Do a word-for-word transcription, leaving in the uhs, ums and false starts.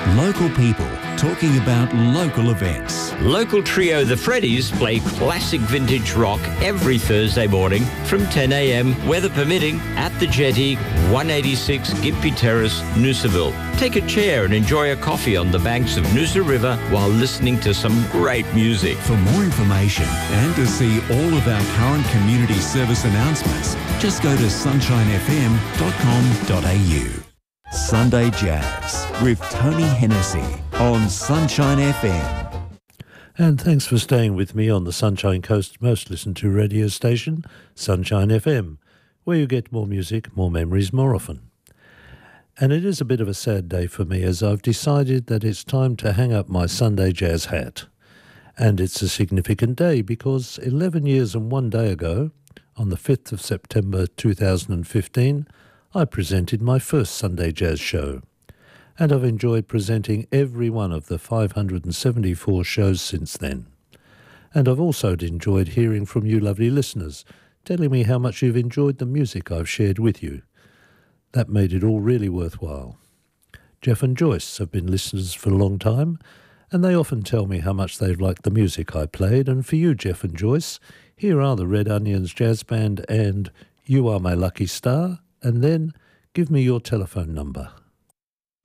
Local people talking about local events. Local trio The Freddies play classic vintage rock every Thursday morning from ten a m, weather permitting, at the Jetty, one eighty-six Gympie Terrace, Noosaville. Take a chair and enjoy a coffee on the banks of Noosa River while listening to some great music. For more information and to see all of our current community service announcements, just go to sunshine f m dot com dot a u. Sunday Jazz with Tony Hennessy on Sunshine F M. And thanks for staying with me on the Sunshine Coast's most listened to radio station, Sunshine F M, where you get more music, more memories, more often. And it is a bit of a sad day for me, as I've decided that it's time to hang up my Sunday Jazz hat. And it's a significant day because eleven years and one day ago, on the fifth of September two thousand fifteen, I presented my first Sunday Jazz show. And I've enjoyed presenting every one of the five hundred seventy-four shows since then. And I've also enjoyed hearing from you lovely listeners, telling me how much you've enjoyed the music I've shared with you. That made it all really worthwhile. Jeff and Joyce have been listeners for a long time, and they often tell me how much they've liked the music I played. And for you, Jeff and Joyce, here are the Red Onions Jazz Band and You Are My Lucky Star, and then give me your telephone number.